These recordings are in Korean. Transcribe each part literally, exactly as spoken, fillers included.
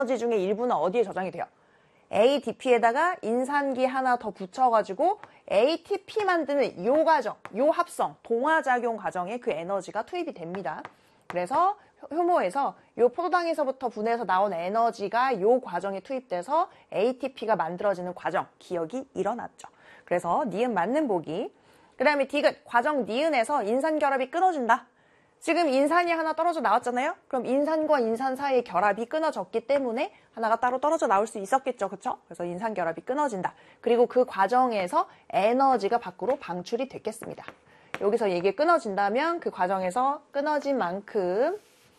에너지 중에 일부는 어디에 저장이 돼요? 에이티피에다가 인산기 하나 더 붙여가지고 에이티피 만드는 요 과정, 요 합성, 동화작용 과정에 그 에너지가 투입이 됩니다. 그래서 효모에서 요 포도당에서부터 분해해서 나온 에너지가 요 과정에 투입돼서 에이티피가 만들어지는 과정, 기억이 일어났죠. 그래서 니은 맞는 보기. 그 다음에 디귿, 과정 니은에서 인산결합이 끊어진다. 지금 인산이 하나 떨어져 나왔잖아요. 그럼 인산과 인산 사이의 결합이 끊어졌기 때문에 하나가 따로 떨어져 나올 수 있었겠죠. 그쵸? 그래서 인산결합이 끊어진다. 그리고 그 과정에서 에너지가 밖으로 방출이 됐겠습니다. 여기서 이게 끊어진다면 그 과정에서 끊어진 만큼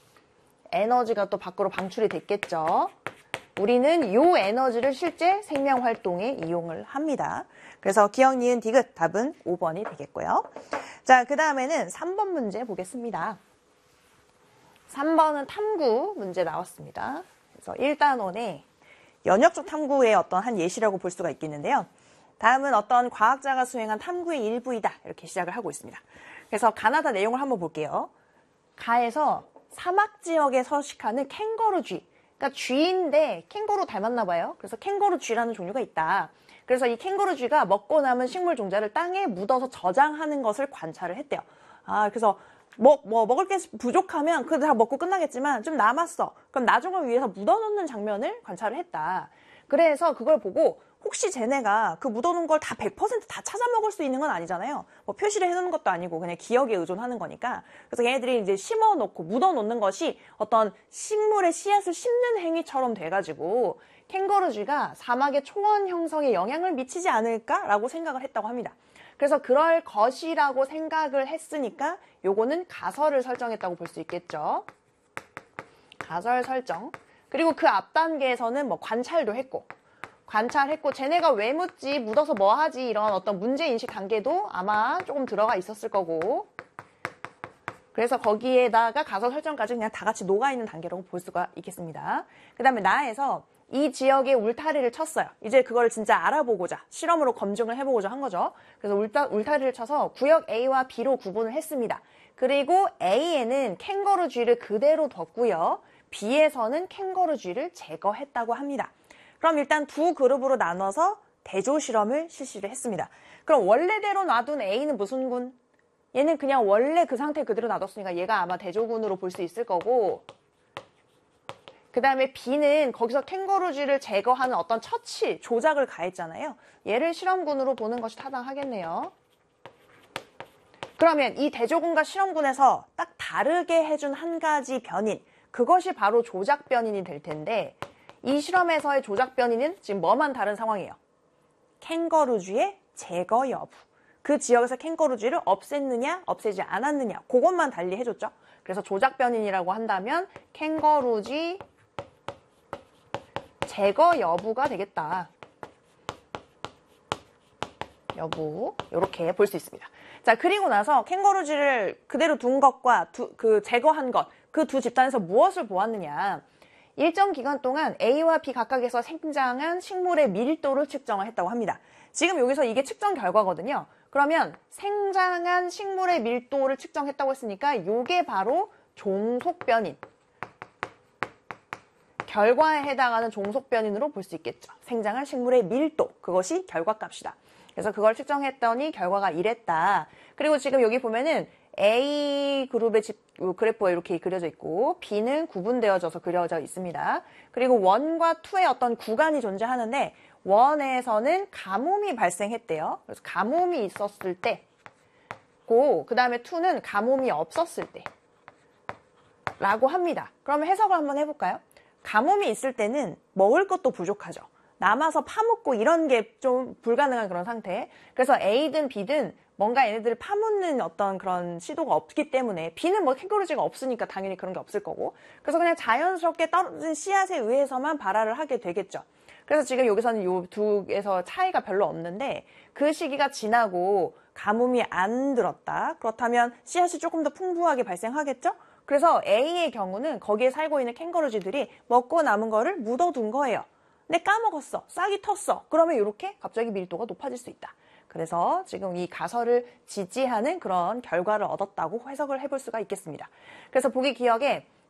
에너지가 또 밖으로 방출이 됐겠죠. 우리는 이 에너지를 실제 생명활동에 이용을 합니다. 그래서 기억, 니은, 디귿 답은 오 번이 되겠고요. 자, 그 다음에는 삼 번 문제 보겠습니다. 삼 번은 탐구 문제 나왔습니다. 그래서 일 단원의 연역적 탐구의 어떤 한 예시라고 볼 수가 있겠는데요. 다음은 어떤 과학자가 수행한 탐구의 일부이다. 이렇게 시작을 하고 있습니다. 그래서 가나다 내용을 한번 볼게요. 가에서 사막 지역에 서식하는 캥거루 쥐. 그러니까 쥐인데 캥거루 닮았나 봐요. 그래서 캥거루 쥐라는 종류가 있다. 그래서 이 캥거루 쥐가 먹고 남은 식물 종자를 땅에 묻어서 저장하는 것을 관찰을 했대요. 아, 그래서 뭐, 뭐 먹을 게 부족하면 그거 다 먹고 끝나겠지만 좀 남았어. 그럼 나중을 위해서 묻어놓는 장면을 관찰을 했다. 그래서 그걸 보고 혹시 쟤네가 그 묻어놓은 걸 다 백 퍼센트 다 찾아 먹을 수 있는 건 아니잖아요. 뭐 표시를 해놓는 것도 아니고 그냥 기억에 의존하는 거니까. 그래서 얘네들이 이제 심어놓고 묻어놓는 것이 어떤 식물의 씨앗을 심는 행위처럼 돼가지고 캥거루쥐가 사막의 초원 형성에 영향을 미치지 않을까라고 생각을 했다고 합니다. 그래서 그럴 것이라고 생각을 했으니까 요거는 가설을 설정했다고 볼 수 있겠죠. 가설 설정. 그리고 그 앞 단계에서는 뭐 관찰도 했고 관찰했고 쟤네가 왜 묻지, 묻어서 뭐 하지 이런 어떤 문제인식 단계도 아마 조금 들어가 있었을 거고 그래서 거기에다가 가설 설정까지 그냥 다 같이 녹아있는 단계라고 볼 수가 있겠습니다. 그 다음에 나에서 이 지역에 울타리를 쳤어요. 이제 그걸 진짜 알아보고자 실험으로 검증을 해보고자 한 거죠. 그래서 울타, 울타리를 쳐서 구역 A와 B로 구분을 했습니다. 그리고 A에는 캥거루 쥐를 그대로 뒀고요. B에서는 캥거루 쥐를 제거했다고 합니다. 그럼 일단 두 그룹으로 나눠서 대조 실험을 실시를 했습니다. 그럼 원래대로 놔둔 A는 무슨 군? 얘는 그냥 원래 그 상태 그대로 놔뒀으니까 얘가 아마 대조군으로 볼 수 있을 거고 그 다음에 B는 거기서 캥거루쥐를 제거하는 어떤 처치, 조작을 가했잖아요. 얘를 실험군으로 보는 것이 타당하겠네요. 그러면 이 대조군과 실험군에서 딱 다르게 해준 한 가지 변인, 그것이 바로 조작 변인이 될 텐데 이 실험에서의 조작 변인은 지금 뭐만 다른 상황이에요? 캥거루쥐의 제거 여부. 그 지역에서 캥거루쥐를 없앴느냐, 없애지 않았느냐, 그것만 달리 해줬죠. 그래서 조작 변인이라고 한다면 캥거루쥐 제거 여부가 되겠다. 여부, 이렇게 볼 수 있습니다. 자, 그리고 나서 캥거루쥐를 그대로 둔 것과 두, 그 제거한 것, 그 두 집단에서 무엇을 보았느냐. 일정 기간 동안 A와 B 각각에서 생장한 식물의 밀도를 측정을 했다고 합니다. 지금 여기서 이게 측정 결과거든요. 그러면 생장한 식물의 밀도를 측정했다고 했으니까 이게 바로 종속 변인. 결과에 해당하는 종속 변인으로 볼 수 있겠죠. 생장한 식물의 밀도, 그것이 결과값이다. 그래서 그걸 측정했더니 결과가 이랬다. 그리고 지금 여기 보면은 A 그룹의 집, 그래프가 이렇게 그려져 있고 B는 구분되어져서 그려져 있습니다. 그리고 일과 이의 어떤 구간이 존재하는데 일에서는 가뭄이 발생했대요. 그래서 가뭄이 있었을 때, 고, 그 다음에 이는 가뭄이 없었을 때 라고 합니다. 그러면 해석을 한번 해볼까요? 가뭄이 있을 때는 먹을 것도 부족하죠. 남아서 파묻고 이런 게 좀 불가능한 그런 상태. 그래서 A든 B든 뭔가 얘네들을 파묻는 어떤 그런 시도가 없기 때문에 B는 뭐 캥거루쥐가 없으니까 당연히 그런 게 없을 거고 그래서 그냥 자연스럽게 떨어진 씨앗에 의해서만 발화를 하게 되겠죠. 그래서 지금 여기서는 이 두에서 차이가 별로 없는데 그 시기가 지나고 가뭄이 안 들었다. 그렇다면 씨앗이 조금 더 풍부하게 발생하겠죠? 그래서 A의 경우는 거기에 살고 있는 캥거루쥐들이 먹고 남은 거를 묻어둔 거예요. 근데 까먹었어. 싹이 텄어. 그러면 이렇게 갑자기 밀도가 높아질 수 있다. 그래서 지금 이 가설을 지지하는 그런 결과를 얻었다고 해석을 해볼 수가 있겠습니다. 그래서 보기 기억에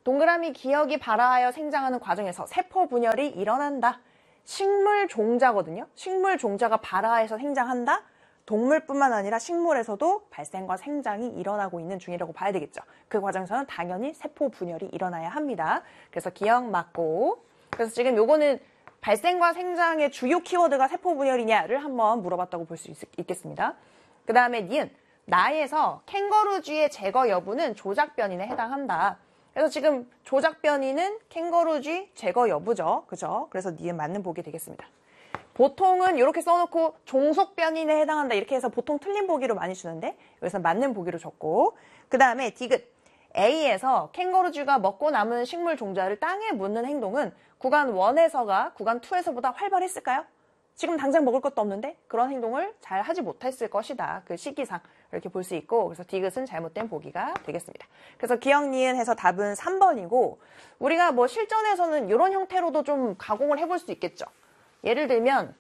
동그라미 기역이 발화하여 생장하는 과정에서 세포 분열이 일어난다. 식물 종자거든요. 식물 종자가 발화해서 생장한다. 동물뿐만 아니라 식물에서도 발생과 생장이 일어나고 있는 중이라고 봐야 되겠죠. 그 과정에서는 당연히 세포 분열이 일어나야 합니다. 그래서 기억 맞고. 그래서 지금 요거는 발생과 생장의 주요 키워드가 세포 분열이냐를 한번 물어봤다고 볼 수 있겠습니다. 그 다음에 니은, 나에서 캥거루쥐의 제거 여부는 조작 변이에 해당한다. 그래서 지금 조작 변이는 캥거루쥐 제거 여부죠. 그죠? 그래서 니은 맞는 보기 되겠습니다. 보통은 이렇게 써놓고 종속 변이에 해당한다 이렇게 해서 보통 틀린 보기로 많이 주는데 여기서 맞는 보기로 적고, 그 다음에 디귿, A에서 캥거루쥐가 먹고 남은 식물 종자를 땅에 묻는 행동은 구간 일에서가 구간 이에서보다 활발했을까요? 지금 당장 먹을 것도 없는데 그런 행동을 잘 하지 못했을 것이다. 그 시기상 이렇게 볼 수 있고, 그래서 디귿은 잘못된 보기가 되겠습니다. 그래서 기억 니은 해서 답은 삼 번이고, 우리가 뭐 실전에서는 이런 형태로도 좀 가공을 해볼 수 있겠죠. 예를 들면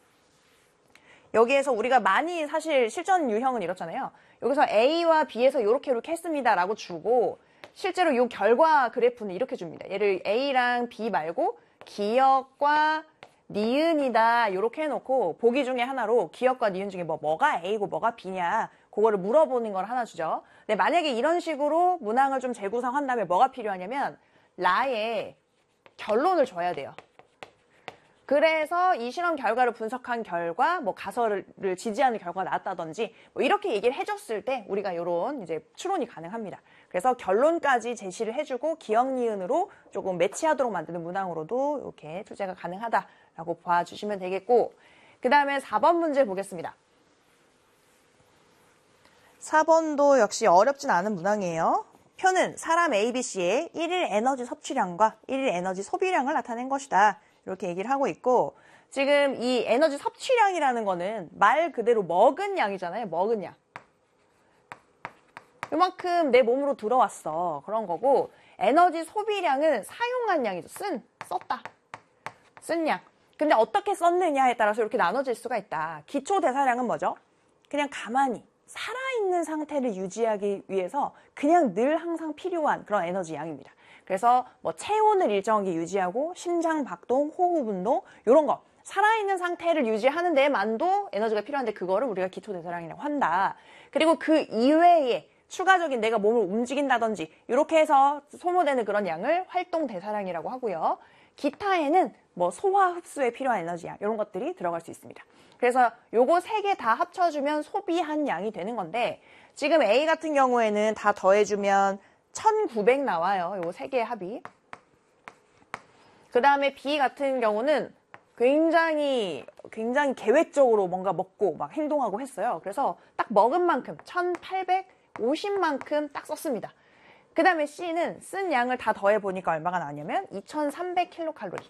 여기에서 우리가 많이 사실 실전 유형은 이렇잖아요. 여기서 A와 B에서 이렇게 이렇게 했습니다 라고 주고, 실제로 이 결과 그래프는 이렇게 줍니다. 얘를 A랑 B 말고 기역과 니은이다 이렇게 해놓고 보기 중에 하나로 기역과 니은 중에 뭐 뭐가 A고 뭐가 B냐 그거를 물어보는 걸 하나 주죠. 근데 만약에 이런 식으로 문항을 좀 재구성한 다음에 뭐가 필요하냐면 라의 결론을 줘야 돼요. 그래서 이 실험 결과를 분석한 결과 뭐 가설을 지지하는 결과가 나왔다든지 뭐 이렇게 얘기를 해줬을 때 우리가 이런 이제 추론이 가능합니다. 그래서 결론까지 제시를 해주고 기억 니은으로 조금 매치하도록 만드는 문항으로도 이렇게 출제가 가능하다라고 봐주시면 되겠고, 그 다음에 사 번 문제 보겠습니다. 사 번도 역시 어렵진 않은 문항이에요. 표는 사람 A, B, C의 일일 에너지 섭취량과 일일 에너지 소비량을 나타낸 것이다. 이렇게 얘기를 하고 있고, 지금 이 에너지 섭취량이라는 거는 말 그대로 먹은 양이잖아요. 먹은 양. 이만큼 내 몸으로 들어왔어. 그런 거고, 에너지 소비량은 사용한 양이죠. 쓴, 썼다. 쓴 양. 근데 어떻게 썼느냐에 따라서 이렇게 나눠질 수가 있다. 기초 대사량은 뭐죠? 그냥 가만히 살아있는 상태를 유지하기 위해서 그냥 늘 항상 필요한 그런 에너지 양입니다. 그래서 뭐 체온을 일정하게 유지하고 심장 박동, 호흡 운동 이런 거 살아있는 상태를 유지하는 데만도 에너지가 필요한데 그거를 우리가 기초 대사량이라고 한다. 그리고 그 이외에 추가적인 내가 몸을 움직인다든지 이렇게 해서 소모되는 그런 양을 활동 대사량이라고 하고요. 기타에는 뭐 소화 흡수에 필요한 에너지 양 이런 것들이 들어갈 수 있습니다. 그래서 요거 세 개 다 합쳐주면 소비한 양이 되는 건데, 지금 A 같은 경우에는 다 더해주면 천구백 나와요. 요거 세 개의 합이. 그 다음에 B 같은 경우는 굉장히 굉장히 계획적으로 뭔가 먹고 막 행동하고 했어요. 그래서 딱 먹은 만큼 천팔백오십만큼 딱 썼습니다. 그 다음에 C는 쓴 양을 다 더해보니까 얼마가 나왔냐면 이천삼백 킬로칼로리.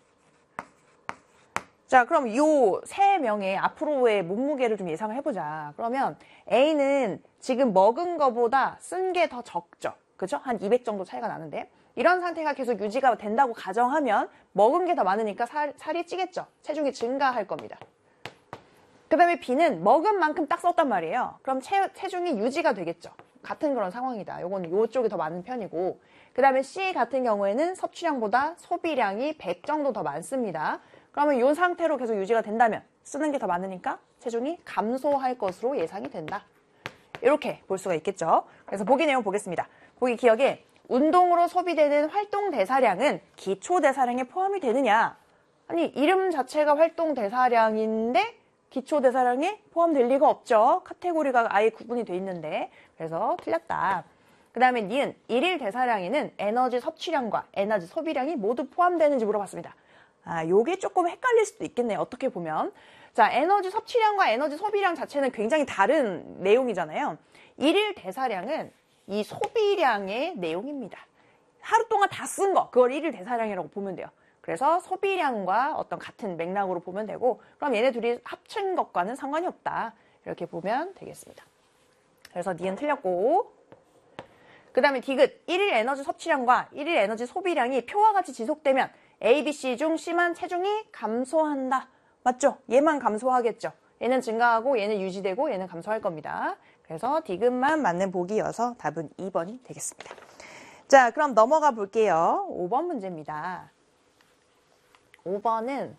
자, 그럼 요 세 명의 앞으로의 몸무게를 좀 예상을 해보자. 그러면 A는 지금 먹은 거보다 쓴 게 더 적죠. 그죠? 한 이백 정도 차이가 나는데, 이런 상태가 계속 유지가 된다고 가정하면 먹은 게 더 많으니까 살, 살이 찌겠죠. 체중이 증가할 겁니다. 그 다음에 B는 먹은 만큼 딱 썼단 말이에요. 그럼 체, 체중이 유지가 되겠죠. 같은 그런 상황이다. 요건 요쪽이 더 많은 편이고, 그 다음에 C 같은 경우에는 섭취량보다 소비량이 백 정도 더 많습니다. 그러면 이 상태로 계속 유지가 된다면 쓰는 게 더 많으니까 체중이 감소할 것으로 예상이 된다. 이렇게 볼 수가 있겠죠. 그래서 보기 내용 보겠습니다. 보기 기억에 운동으로 소비되는 활동 대사량은 기초 대사량에 포함이 되느냐? 아니, 이름 자체가 활동 대사량인데 기초 대사량에 포함될 리가 없죠. 카테고리가 아예 구분이 돼 있는데. 그래서 틀렸다. 그 다음에 니은 일일 대사량에는 에너지 섭취량과 에너지 소비량이 모두 포함되는지 물어봤습니다. 아, 요게 조금 헷갈릴 수도 있겠네요. 어떻게 보면. 자, 에너지 섭취량과 에너지 소비량 자체는 굉장히 다른 내용이잖아요. 일일 대사량은 이 소비량의 내용입니다. 하루 동안 다 쓴 거, 그걸 일일 대사량이라고 보면 돼요. 그래서 소비량과 어떤 같은 맥락으로 보면 되고, 그럼 얘네 둘이 합친 것과는 상관이 없다. 이렇게 보면 되겠습니다. 그래서 니은 틀렸고, 그 다음에 디귿, 일일 에너지 섭취량과 일일 에너지 소비량이 표와 같이 지속되면 A, B, C 중 C만 체중이 감소한다. 맞죠? 얘만 감소하겠죠. 얘는 증가하고 얘는 유지되고 얘는 감소할 겁니다. 그래서 디귿만 맞는 보기여서 답은 이 번이 되겠습니다. 자, 그럼 넘어가 볼게요. 오 번 문제입니다. 오 번은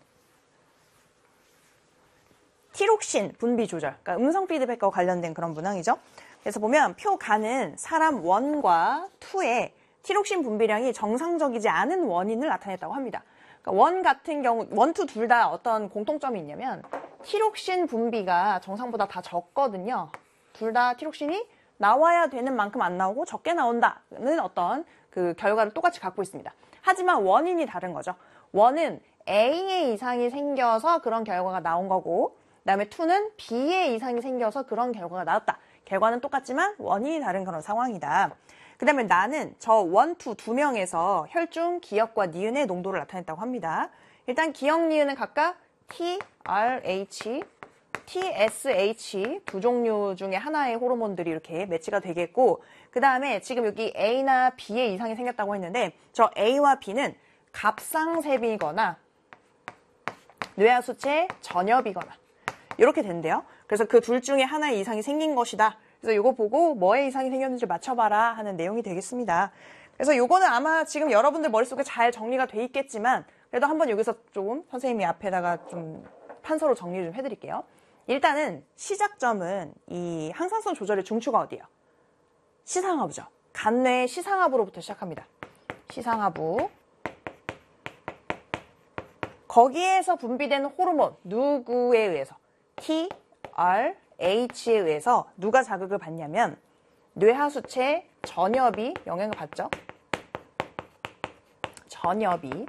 티록신 분비 조절, 그러니까 음성 피드백과 관련된 그런 문항이죠. 그래서 보면 표 가는 사람 일과 이의 티록신 분비량이 정상적이지 않은 원인을 나타냈다고 합니다. 그러니까 원 같은 경우, 일, 이 둘 다 어떤 공통점이 있냐면 티록신 분비가 정상보다 다 적거든요. 둘 다 티록신이 나와야 되는 만큼 안 나오고 적게 나온다는 어떤 그 결과를 똑같이 갖고 있습니다. 하지만 원인이 다른 거죠. 일은 A의 이상이 생겨서 그런 결과가 나온 거고, 그 다음에 이는 B의 이상이 생겨서 그런 결과가 나왔다. 결과는 똑같지만 원인이 다른 그런 상황이다. 그 다음에 나는 저 일, 이 두 명에서 혈중 기역과 니은의 농도를 나타냈다고 합니다. 일단 기역, 니은은 각각 T, R, H, T, S, H 두 종류 중에 하나의 호르몬들이 이렇게 매치가 되겠고, 그 다음에 지금 여기 A나 B의 이상이 생겼다고 했는데 저 A와 B는 갑상샘이거나 뇌하수체 전엽이거나 이렇게 된대요. 그래서 그 둘 중에 하나의 이상이 생긴 것이다. 그래서 이거 보고 뭐의 이상이 생겼는지 맞춰봐라 하는 내용이 되겠습니다. 그래서 이거는 아마 지금 여러분들 머릿속에 잘 정리가 돼 있겠지만 그래도 한번 여기서 조금 선생님이 앞에다가 좀 판서로 정리 좀 해드릴게요. 일단은 시작점은 이 항산성 조절의 중추가 어디예요? 시상하부죠. 간뇌의 시상하부로부터 시작합니다. 시상하부. 거기에서 분비되는 호르몬 누구에 의해서? T, R, H에 의해서 누가 자극을 받냐면 뇌하수체 전엽이 영향을 받죠. 전엽이.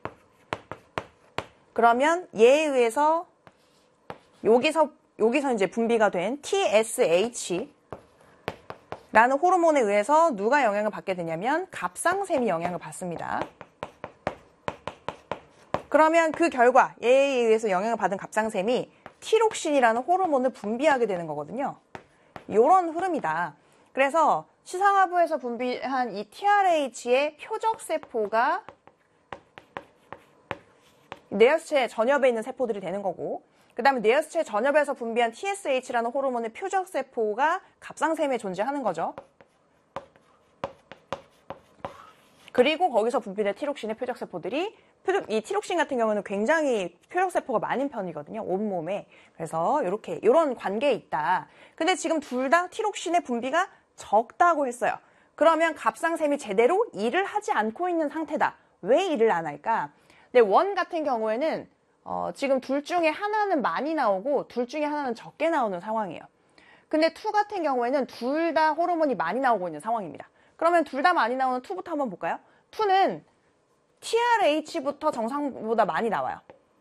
그러면 얘에 의해서 여기서 여기서 이제 분비가 된 T S H 라는 호르몬에 의해서 누가 영향을 받게 되냐면 갑상샘이 영향을 받습니다. 그러면 그 결과 얘에 의해서 영향을 받은 갑상샘이 티록신이라는 호르몬을 분비하게 되는 거거든요. 이런 흐름이다. 그래서 시상하부에서 분비한 이 T R H의 표적세포가 뇌하수체 전엽에 있는 세포들이 되는 거고, 그 다음에 뇌하수체 전엽에서 분비한 T S H라는 호르몬의 표적세포가 갑상샘에 존재하는 거죠. 그리고 거기서 분비된 티록신의 표적세포들이, 이 티록신 같은 경우는 굉장히 표적세포가 많은 편이거든요. 온몸에. 그래서 이렇게, 이런 관계에 있다. 근데 지금 둘 다 티록신의 분비가 적다고 했어요. 그러면 갑상샘이 제대로 일을 하지 않고 있는 상태다. 왜 일을 안 할까? 근데 원 같은 경우에는 어, 지금 둘 중에 하나는 많이 나오고 둘 중에 하나는 적게 나오는 상황이에요. 근데 투 같은 경우에는 둘 다 호르몬이 많이 나오고 있는 상황입니다. 그러면 둘 다 많이 나오는 투부터 한번 볼까요? 투는 T R H부터 정상보다 많이 나와요.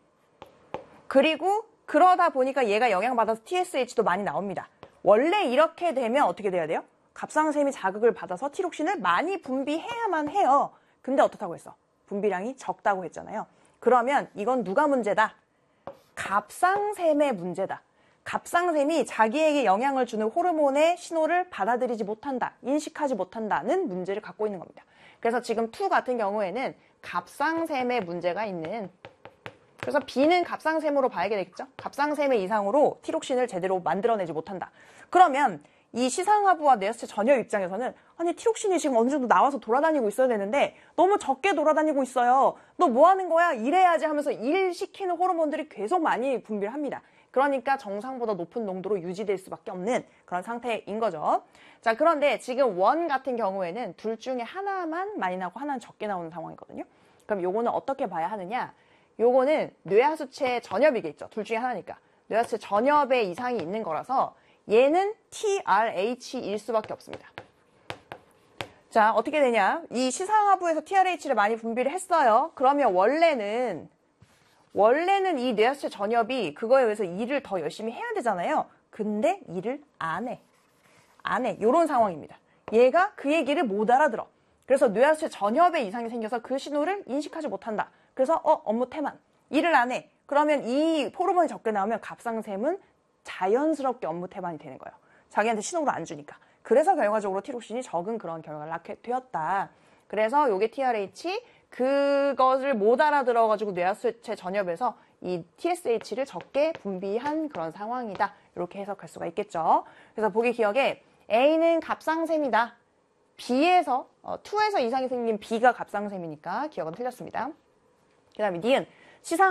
그리고 그러다 보니까 얘가 영향받아서 T S H도 많이 나옵니다. 원래 이렇게 되면 어떻게 돼야 돼요? 갑상샘이 자극을 받아서 티록신을 많이 분비해야만 해요. 근데 어떻다고 했어? 분비량이 적다고 했잖아요. 그러면 이건 누가 문제다? 갑상샘의 문제다. 갑상샘이 자기에게 영향을 주는 호르몬의 신호를 받아들이지 못한다, 인식하지 못한다는 문제를 갖고 있는 겁니다. 그래서 지금 투 같은 경우에는 갑상샘에 문제가 있는, 그래서 B는 갑상샘으로 봐야 되겠죠? 갑상샘의 이상으로 티록신을 제대로 만들어내지 못한다. 그러면 이 시상하부와 뇌하수체 전엽 입장에서는 아니 티록신이 지금 어느 정도 나와서 돌아다니고 있어야 되는데 너무 적게 돌아다니고 있어요. 너 뭐 하는 거야? 일해야지 하면서 일시키는 호르몬들이 계속 많이 분비를 합니다. 그러니까 정상보다 높은 농도로 유지될 수밖에 없는 그런 상태인 거죠. 자, 그런데 지금 원 같은 경우에는 둘 중에 하나만 많이 나오고 하나는 적게 나오는 상황이거든요. 그럼 요거는 어떻게 봐야 하느냐? 요거는 뇌하수체 전엽이겠죠. 둘 중에 하나니까. 뇌하수체 전엽에 이상이 있는 거라서 얘는 T R H일 수밖에 없습니다. 자, 어떻게 되냐? 이 시상하부에서 T R H를 많이 분비를 했어요. 그러면 원래는 원래는 이 뇌하수체 전엽이 그거에 의해서 일을 더 열심히 해야 되잖아요. 근데 일을 안 해. 안 해. 이런 상황입니다. 얘가 그 얘기를 못 알아들어. 그래서 뇌하수체 전엽에 이상이 생겨서 그 신호를 인식하지 못한다. 그래서 어 업무 태만. 일을 안 해. 그러면 이 호르몬이 적게 나오면 갑상샘은 자연스럽게 업무 태만이 되는 거예요. 자기한테 신호를 안 주니까. 그래서 결과적으로 티록신이 적은 그런 결과를 낳게 되었다. 그래서 요게 T R H, 그것을 못 알아들어가지고 뇌하수체 전엽에서 이 T S H를 적게 분비한 그런 상황이다. 이렇게 해석할 수가 있겠죠. 그래서 보기 기억에 A는 갑상샘이다. B에서 어, 이에서 이상이 생긴 B가 갑상샘이니까 기억은 틀렸습니다. 그 다음에 니은 시상